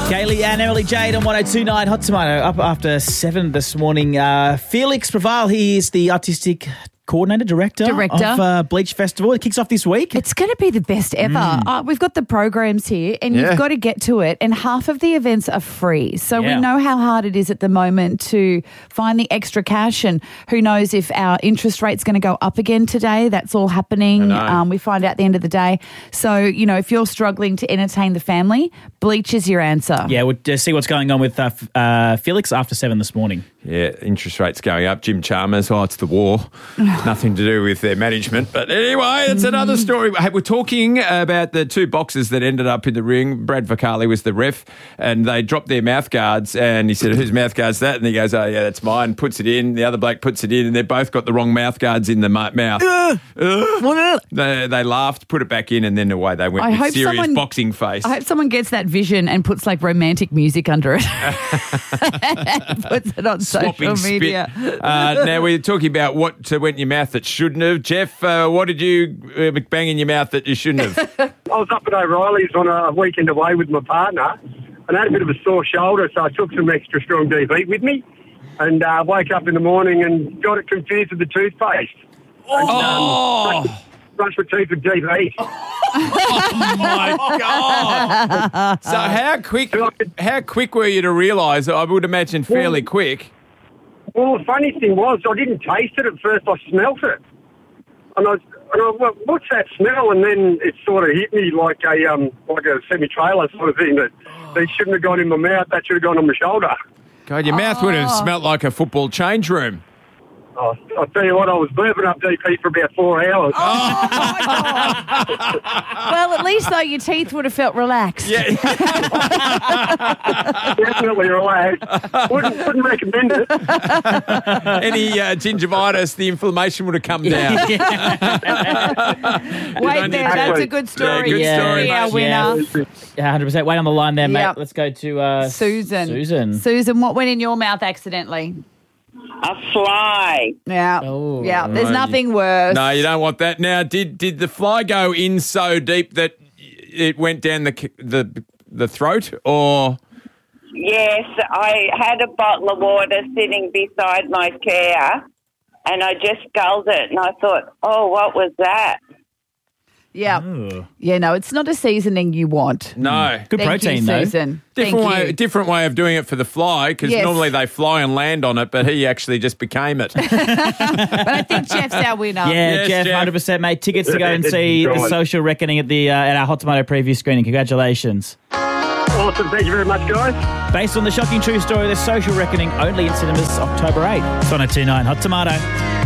Kaylee and Emily Jade on 102.9 Hot Tomato, up after 7 this morning. Felix Preval, he is the artistic director of Bleach Festival. It kicks off this week. It's going to be the best ever. We've got the programs here and you've got to get to it, and half of the events are free. So we know how hard it is at the moment to find the extra cash, and who knows if our interest rate's going to go up again today. That's all happening. We find out at the end of the day. So, you know, if you're struggling to entertain the family, Bleach is your answer. Yeah, we'll just see what's going on with Felix after 7 this morning. Yeah, interest rates going up. Jim Chalmers, it's the war. Nothing to do with their management. But anyway, it's another story. Hey, we're talking about the two boxers that ended up in the ring. Brad Vicali was the ref, and they dropped their mouth guards, and he said, "Whose mouth guard's that?" And he goes, "Oh, yeah, that's mine." Puts it in. The other bloke puts it in, and they've both got the wrong mouth guards in the mouth. They laughed, put it back in, and then away they went with serious boxing face. I hope someone gets that vision and puts like romantic music under it. Puts it on social media. Now we're talking about what went in your mouth that shouldn't have. Jeff, what did you bang in your mouth that you shouldn't have? I was up at O'Reilly's on a weekend away with my partner and I had a bit of a sore shoulder, so I took some extra strong DB with me and woke up in the morning and got it confused with the toothpaste. Brushed my teeth with DB. Oh my God! So how quick were you to realise? I would imagine fairly quick. Well, the funny thing was, I didn't taste it at first. I smelt it, and I went, "What's that smell?" And then it sort of hit me like a semi-trailer sort of thing that they shouldn't have gone in my mouth. That should have gone on my shoulder. God, your mouth would have smelt like a football change room. Oh, I'll tell you what, I was burping up DP for about 4 hours. Oh, my God. Well, at least, though, your teeth would have felt relaxed. Yeah. Definitely relaxed. Wouldn't recommend it. Any gingivitis, the inflammation would have come down. Wait there, that's a good story. Good story, our winner. 100%. Wait on the line there, mate. Yep. Let's go to Susan. Susan, what went in your mouth accidentally? A fly. Yeah. Oh. Yeah. There's nothing worse. No, you don't want that. Now, did the fly go in so deep that it went down the throat, or? Yes, I had a bottle of water sitting beside my chair and I just gulled it and I thought, oh, what was that? Yeah. Oh. Yeah, no, it's not a seasoning you want. No. Good Thank protein, you, though. Susan. Different way of doing it for the fly, because normally they fly and land on it, but he actually just became it. But I think Jeff's our winner. Yeah, Yes, Jeff, Jeff. 100%, mate. Tickets to go and see The Social Reckoning at the at our Hot Tomato preview screening. Congratulations. Awesome. Thank you very much, guys. Based on the shocking true story of The Social Reckoning, only in cinemas October 8. It's 102.9 Hot Tomato.